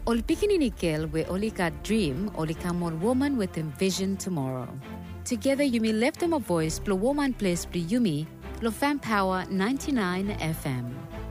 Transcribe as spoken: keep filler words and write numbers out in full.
Ol pikininikil we only got dream, only come on woman with envision tomorrow. Together you may lift them a voice, blow woman place, blow Yumi, blow fan power ninety-nine F M.